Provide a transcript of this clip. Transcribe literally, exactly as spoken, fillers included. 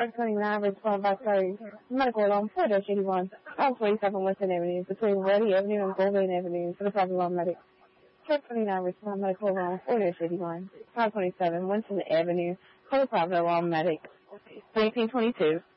Truck twenty-nine, respond by sorry. Medical alone, four eighty-one. All forty-seven Western Avenue, between Ready Avenue and Goldman Avenue, for the private law medic. Truck twenty-nine, respond medical alone, four eighty-one. five twenty-seven Winston Avenue, for the private law medic. nineteen twenty-two.